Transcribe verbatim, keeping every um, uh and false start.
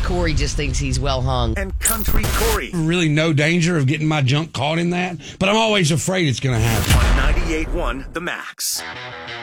Corey just thinks he's well hung. And Country Corey. Really no danger of getting my junk caught in that, but I'm always afraid it's going to happen. On ninety-eight point one The Max.